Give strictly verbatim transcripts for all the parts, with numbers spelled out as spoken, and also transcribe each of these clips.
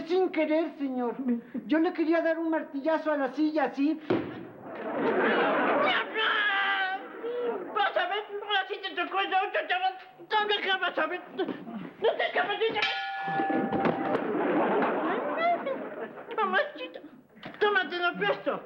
sin querer, señor. Yo le quería dar un martillazo a la silla, así. Vas a ver, así te tocó el ocho, chaval. No te escapas, ¿sabes? No te escapas, mamacita, tómatelo puesto.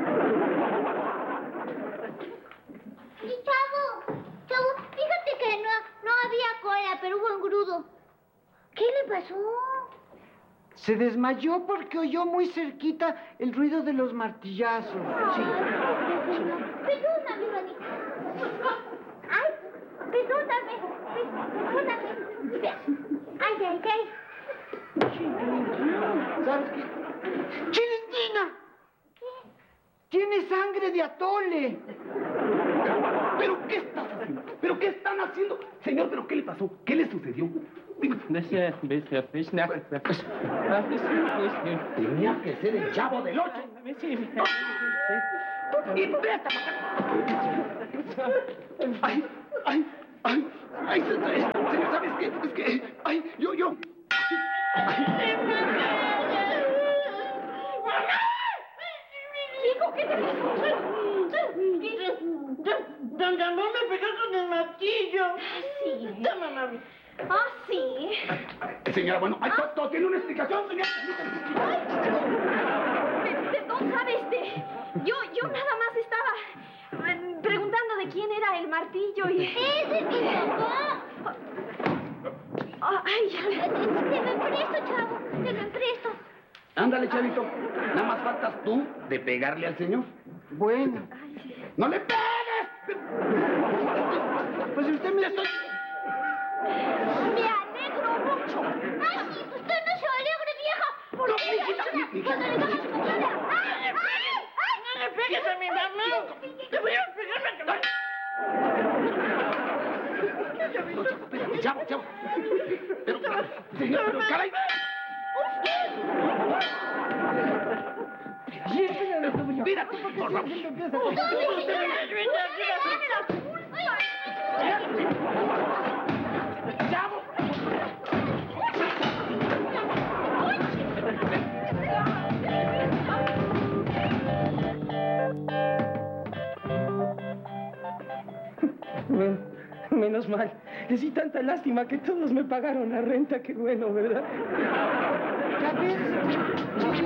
Y Chavo, Chavo, fíjate que no, no había cola, pero hubo engrudo. ¿Qué le pasó? Se desmayó porque oyó muy cerquita el ruido de los martillazos. Sí. Perdóname, Juanita. Ay, perdóname. Perdóname. Ay, ay, ay. ¿Sabes qué? ¡Chilindrina! ¿Qué? Tiene sangre de atole. ¿Pero qué estás haciendo? ¿Pero qué están haciendo? Señor, ¿pero qué le pasó? ¿Qué le sucedió? Tenía que ser el Chavo del Ocho. Y presta. Ay, ay, ay, ay, señor, ¿sabes qué? Es que, ay, yo, yo. Hijo, ¿qué te pasó? Don Ramón me pegó con el martillo. Sí. Toma, mami. Ah, sí. Señora, bueno, ay, todo tiene una explicación, señor. Perdón, ¿sabes? Este, yo, yo nada más estaba eh, preguntando de quién era el martillo y... ¡Ese es mi papá! Ay, te lo presto, Chavo, te lo presto. Ándale, Chavito. Nada más faltas tú de pegarle al señor. Bueno, ¡No le pegues! pues usted me... Estoy... Me alegro mucho. Ay, sí, usted no se alegre, vieja. ¿Por No, qué? mijita, mijita. Cuando le damos su cara. ¡Ay, ay, ay! No le pegues a mi mamá. Te voy a pegar a tu mamá. No, Chavo, espérate, Chavo, Chavo. Pero, señor, pero, caray. Espérate, por favor. ¡Chavo! Bueno, menos mal. Les di tanta lástima que todos me pagaron la renta. Qué bueno, ¿verdad? Ya ves,